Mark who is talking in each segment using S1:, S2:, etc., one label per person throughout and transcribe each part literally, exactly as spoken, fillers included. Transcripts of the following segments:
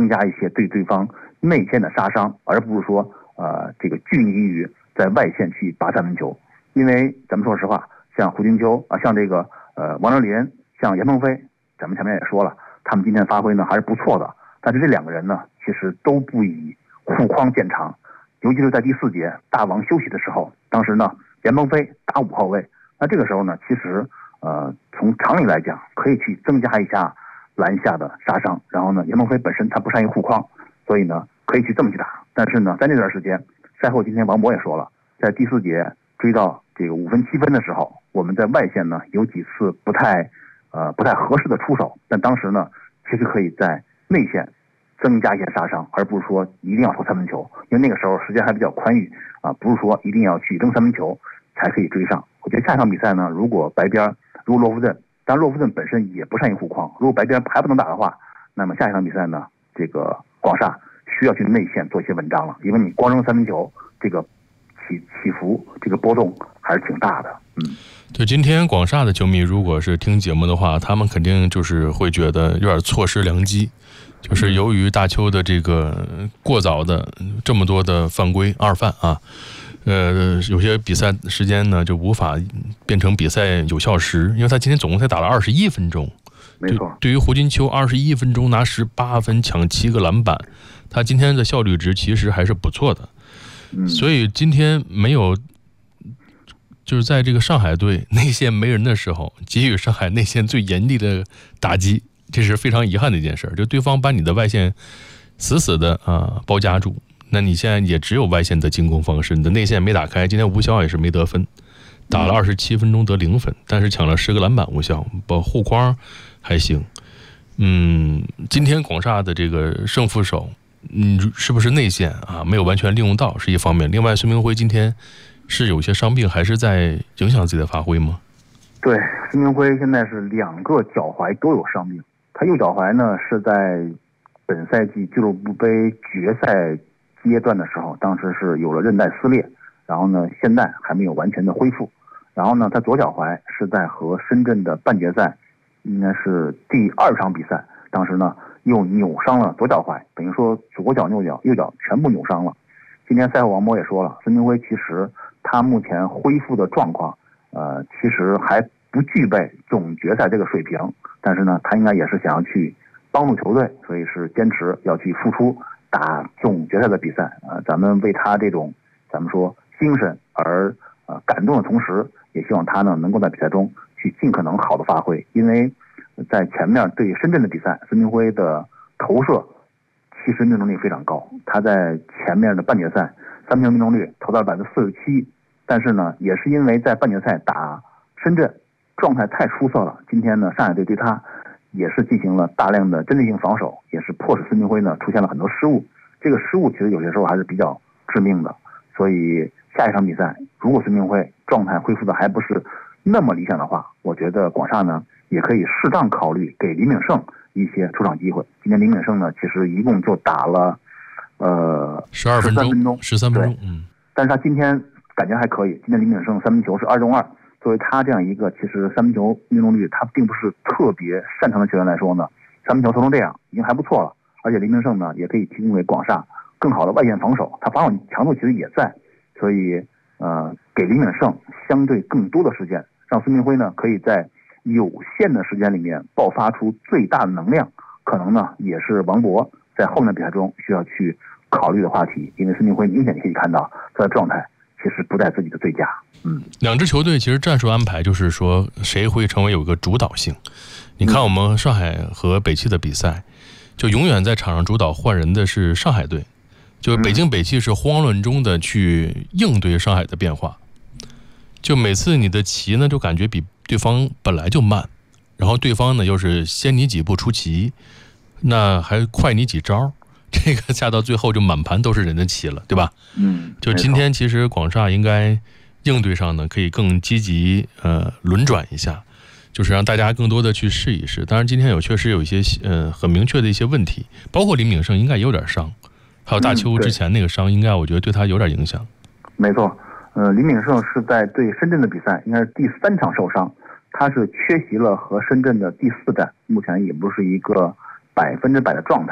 S1: 增加一些对对方内线的杀伤，而不是说呃这个拘泥于在外线去拔三分球。因为咱们说实话，像胡金秋啊，像这个呃王哲林，像严鹏飞，咱们前面也说了，他们今天发挥呢还是不错的。但是这两个人呢，其实都不以护框见长，尤其是在第四节大王休息的时候，当时呢严鹏飞打五号位，那这个时候呢，其实呃从常理来讲，可以去增加一下篮下的杀伤。然后呢，严鹏飞本身他不善于护框，所以呢可以去这么去打。但是呢，在那段时间，赛后今天王博也说了，在第四节追到这个五分七分的时候，我们在外线呢有几次不太呃不太合适的出手，但当时呢其实可以在内线增加一些杀伤，而不是说一定要投三分球，因为那个时候时间还比较宽裕啊，不是说一定要去扔三分球才可以追上。我觉得下一场比赛呢，如果白边如果洛夫顿，当然洛夫顿本身也不善于护框，如果白边还不能打的话，那么下一场比赛呢，这个广厦需要去内线做一些文章了，因为你光扔三分球，这个起起伏这个波动还是挺大的。嗯，
S2: 对，今天广厦的球迷如果是听节目的话，他们肯定就是会觉得有点错失良机，就是由于大邱的这个过早的这么多的犯规二犯啊，呃，有些比赛时间呢就无法变成比赛有效时，因为他今天总共才打了二十一分钟。
S1: 没错，
S2: 对于胡金秋二十一分钟拿十八分抢七个篮板，他今天的效率值其实还是不错的。
S1: 嗯，
S2: 所以今天没有，就是在这个上海队内线没人的时候，给予上海内线最严厉的打击，这是非常遗憾的一件事。就对方把你的外线死死的啊、呃、包夹住，那你现在也只有外线的进攻方式，你的内线没打开。今天吴骁也是没得分，打了二十七分钟得零分，但是抢了十个篮板，吴骁包护框还行。嗯，今天广厦的这个胜负手，嗯，是不是内线啊没有完全利用到是一方面。另外，孙明辉今天是有些伤病，还是在影响自己的发挥吗？
S1: 对，孙明辉现在是两个脚踝都有伤病，他右脚踝呢是在本赛季俱乐部杯决赛阶段的时候，当时是有了韧带撕裂，然后呢现在还没有完全的恢复。然后呢，他左脚踝是在和深圳的半决赛，应该是第二场比赛，当时呢又扭伤了左脚踝，等于说左脚、右脚、右脚全部扭伤了。今天赛后王博也说了，孙明辉其实他目前恢复的状况，呃，其实还不具备总决赛这个水平，但是呢，他应该也是想要去帮助球队，所以是坚持要去付出打总决赛的比赛。呃，咱们为他这种咱们说精神而呃感动的同时，也希望他呢能够在比赛中去尽可能好的发挥，因为在前面对深圳的比赛，孙明辉的投射其实命中率非常高，他在前面的半决赛三分球命中率投到了百分之四十七，但是呢，也是因为在半决赛打深圳状态太出色了，今天呢上海队对他也是进行了大量的针对性防守，也是迫使孙明辉呢出现了很多失误，这个失误其实有些时候还是比较致命的。所以下一场比赛如果孙明辉状态恢复的还不是那么理想的话，我觉得广厦呢也可以适当考虑给李敏胜一些出场机会。今天李敏胜呢其实一共就打了呃
S2: 十二分钟十三分钟，嗯，
S1: 但是他今天感觉还可以，今天李敏胜三分球是二中二，作为他这样一个其实三分球命中率他并不是特别擅长的球员来说呢，三分球投成这样已经还不错了。而且李敏胜呢也可以提供给广厦更好的外线防守，他防守强度其实也在，所以呃给李敏胜相对更多的时间，让孙明辉呢可以在有限的时间里面爆发出最大的能量，可能呢也是王博在后面的比赛中需要去考虑的话题。因为孙明辉明显可以看到他的状态其实不在自己的最佳。嗯，
S2: 两支球队其实战术安排就是说谁会成为有一个主导性。你看我们上海和北汽的比赛，就永远在场上主导换人的是上海队，就北京北汽是慌乱中的去应对上海的变化，就每次你的棋呢就感觉比对方本来就慢，然后对方呢又是先你几步出棋，那还快你几招，这个下到最后就满盘都是人的棋了，对吧？
S1: 嗯，
S2: 就今天其实广厦应该应对上呢可以更积极呃轮转一下，就是让大家更多的去试一试。当然今天有确实有一些呃很明确的一些问题，包括李敏胜应该有点伤，还有大邱之前那个伤，应该我觉得对他有点影响。
S1: 没错，呃，李敏胜是在对深圳的比赛应该是第三场受伤，他是缺席了和深圳的第四战，目前也不是一个百分之百的状态。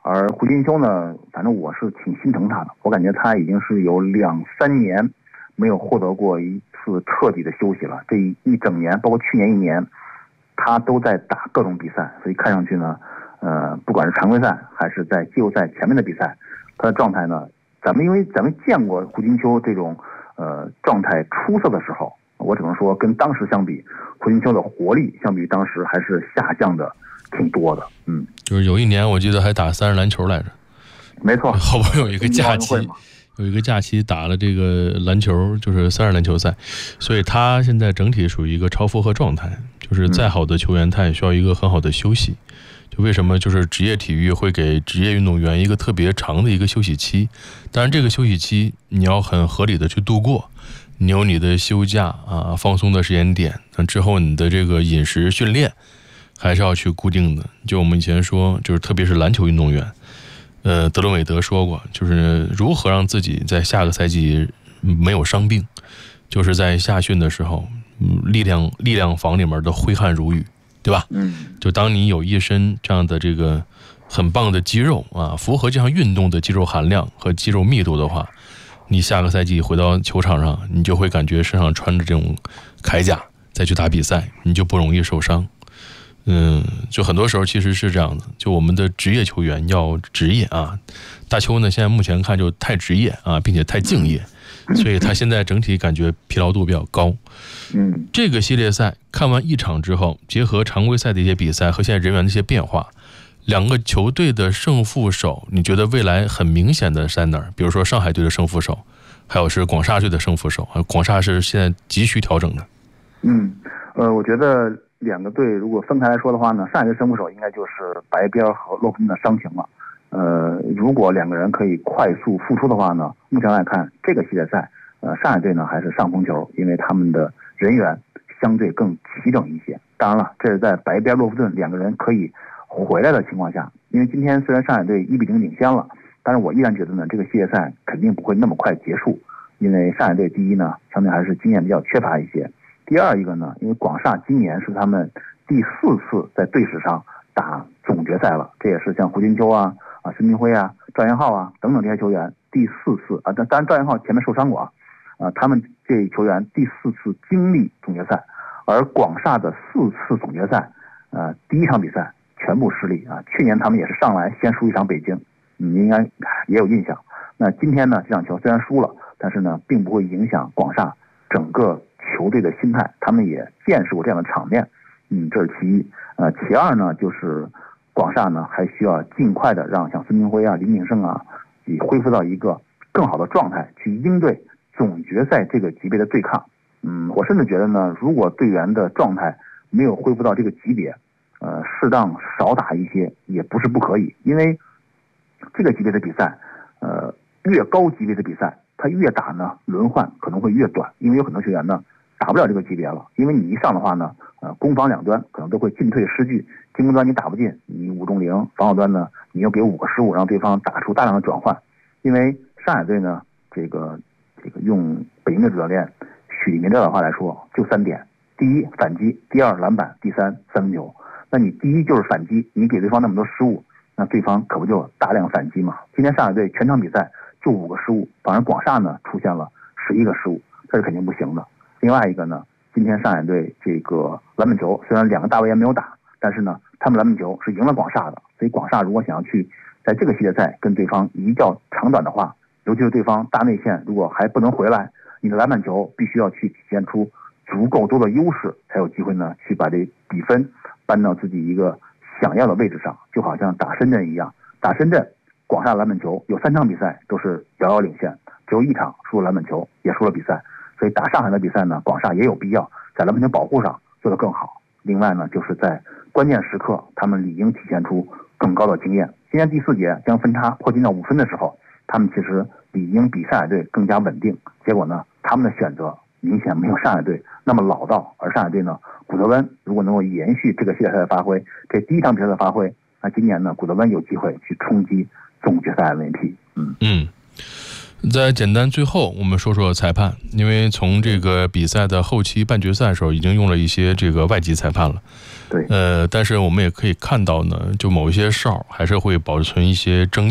S1: 而胡金秋呢，反正我是挺心疼他的，我感觉他已经是有两三年没有获得过一次彻底的休息了。这一整年，包括去年一年，他都在打各种比赛，所以看上去呢，呃，不管是常规赛还是在季后赛前面的比赛，他的状态呢，咱们因为咱们见过胡金秋这种呃状态出色的时候，我只能说跟当时相比，胡金秋的活力相比于当时还是下降的挺多的。嗯，
S2: 就是有一年我记得还打三人篮球来着，
S1: 没错，
S2: 好不容易有一个假期。有一个假期打了这个篮球，就是三人篮球赛，所以他现在整体属于一个超负荷状态。就是再好的球员，他也需要一个很好的休息。就为什么就是职业体育会给职业运动员一个特别长的一个休息期？当然，这个休息期你要很合理的去度过，你有你的休假啊、放松的时间点，那之后你的这个饮食训练还是要去固定的。就我们以前说，就是特别是篮球运动员。呃，德伦韦德说过，就是如何让自己在下个赛季没有伤病，就是在夏训的时候，力量力量房里面的挥汗如雨，对吧？
S1: 嗯，
S2: 就当你有一身这样的这个很棒的肌肉啊，符合这项运动的肌肉含量和肌肉密度的话，你下个赛季回到球场上，你就会感觉身上穿着这种铠甲再去打比赛，你就不容易受伤。嗯，就很多时候其实是这样子，就我们的职业球员要职业啊，大邱呢现在目前看就太职业啊，并且太敬业，所以他现在整体感觉疲劳度比较高。
S1: 嗯，
S2: 这个系列赛看完一场之后，结合常规赛的一些比赛和现在人员的一些变化，两个球队的胜负手，你觉得未来很明显的在哪儿？比如说上海队的胜负手，还有是广厦队的胜负手，广厦是现在急需调整的。
S1: 嗯，呃，我觉得两个队如果分开来说的话呢，上海队胜负手应该就是白边和洛夫顿的伤情了。呃，如果两个人可以快速复出的话呢，目前来看这个系列赛，呃，上海队呢还是上风球，因为他们的人员相对更齐整一些。当然了，这是在白边洛夫顿两个人可以回来的情况下，因为今天虽然上海队一比零领先了，但是我依然觉得呢，这个系列赛肯定不会那么快结束，因为上海队第一呢，相对还是经验比较缺乏一些。第二一个呢，因为广厦今年是他们第四次在队史上打总决赛了，这也是像胡金秋啊、啊孙铭徽啊、赵元浩啊等等这些球员第四次啊，当然赵元浩前面受伤过啊，啊他们这球员第四次经历总决赛，而广厦的四次总决赛，呃第一场比赛全部失利啊，去年他们也是上来先输一场北京，你应该也有印象。那今天呢，这场球虽然输了，但是呢，并不会影响广厦整个球队的心态，他们也见识过这样的场面，嗯，这是其一。呃，其二呢，就是广厦呢还需要尽快的让像孙铭徽啊、林景胜啊，以恢复到一个更好的状态，去应对总决赛这个级别的对抗。嗯，我甚至觉得呢，如果队员的状态没有恢复到这个级别，呃，适当少打一些也不是不可以，因为这个级别的比赛，呃，越高级别的比赛，他越打呢，轮换可能会越短，因为有很多球员呢打不了这个级别了，因为你一上的话呢，呃，攻防两端可能都会进退失据，进攻端你打不进，你五中零，防守端呢你又给五个失误，让对方打出大量的转换。因为上海队呢，这个这个用北京的主教练许明亮的话来说，就三点：第一反击，第二篮板，第三三分球。那你第一就是反击，你给对方那么多失误，那对方可不就大量反击嘛？今天上海队全场比赛就五个失误，反而广厦呢出现了十一个失误，这是肯定不行的。另外一个呢，今天上海队这个篮板球虽然两个大卫也没有打，但是呢，他们篮板球是赢了广厦的，所以广厦如果想要去在这个系列赛跟对方一较长短的话，尤其是对方大内线如果还不能回来，你的篮板球必须要去体现出足够多的优势，才有机会呢去把这比分搬到自己一个想要的位置上。就好像打深圳一样，打深圳广厦篮板球有三场比赛都是遥遥领先，只有一场输了篮板球，也输了比赛。所以打上海的比赛呢，广厦也有必要在篮板球保护上做得更好。另外呢，就是在关键时刻，他们理应体现出更高的经验。今天第四节将分差迫近到五分的时候，他们其实理应比上海队更加稳定。结果呢，他们的选择明显没有上海队那么老道。而上海队呢，古德温如果能够延续这个系列赛的发挥，这第一场比赛的发挥，那今年呢，古德温有机会去冲击总决赛 M V P。嗯
S2: 嗯。 再简单最后我们说说裁判，因为从这个比赛的后期半决赛的时候已经用了一些这个外籍裁判了，
S1: 对，
S2: 呃，但是我们也可以看到呢，就某一些哨还是会保存一些争议。